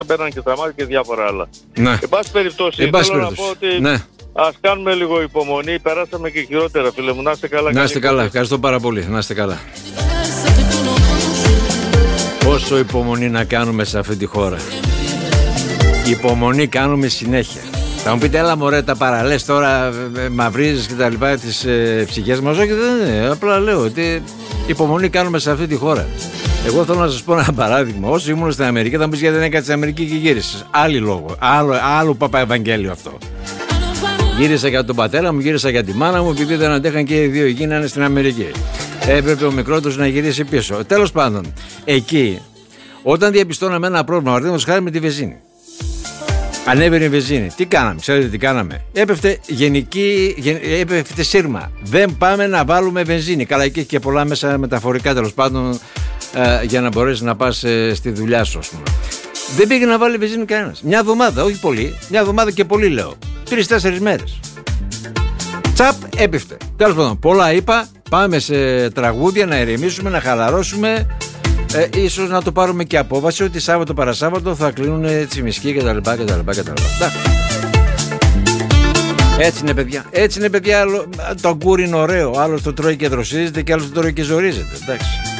παίρναν και στα μάτια και διάφορα άλλα. Ναι. Εν πάση περιπτώσει, θέλω να πω ότι ναι. ας κάνουμε λίγο υπομονή, περάσαμε και χειρότερα, φίλε μου. Να είστε καλά. Να είστε καλά, ευχαριστώ πάρα πολύ. Να είστε καλά. Πόσο υπομονή να κάνουμε σε αυτή τη χώρα. Υπομονή κάνουμε συνέχεια. Θα μου πείτε, έλα μωρέ, τα παραλές τώρα, μαυρίζεις και τα λοιπά, τις ψυχές μας. Όχι, δεν είναι. Απλά λέω ότι υπομονή κάνουμε σε αυτή τη χώρα. Εγώ θέλω να σας πω ένα παράδειγμα. Όσο ήμουν στην Αμερική, θα μου πεις γιατί δεν έκατσε στην Αμερική και γύρισες. Άλλη λόγο. Άλλο παπαευαγγέλιο αυτό. Γύρισα για τον πατέρα μου, γύρισα για τη μάνα μου, επειδή δεν αντέχαν και οι δύο γίνανε στην Αμερική. Έπρεπε ο μικρότερος να γυρίσει πίσω. Τέλος πάντων, εκεί, όταν διαπιστώναμε ένα πρόβλημα, παραδείγματος χάρη με τη βενζίνη. Ανέβαινε η βενζίνη. Τι κάναμε, ξέρετε τι κάναμε. Έπεφτε σύρμα. Δεν πάμε να βάλουμε βενζίνη. Καλά, εκεί έχει και πολλά μέσα μεταφορικά, τέλος πάντων, για να μπορέσει να πας στη δουλειά σου, ας πούμε. Δεν πήγε να βάλει βενζίνη κανένας. Μια εβδομάδα, όχι πολύ. Μια εβδομάδα και πολύ, λέω. 3-4 μέρες. Τσαπ, έπεφτε. Τέλος πάντων, πολλά είπα. Πάμε σε τραγούδια να ηρεμήσουμε, να χαλαρώσουμε. Ίσως να το πάρουμε και απόβαση ότι Σάββατο παρασάββατο θα κλείνουν τσιμισκοί κτλ. Έτσι είναι, παιδιά. Έτσι είναι, παιδιά. Το αγκούρι είναι ωραίο. Άλλος το τρώει και δροσίζεται και άλλος το τρώει και ζορίζεται. Εντάξει.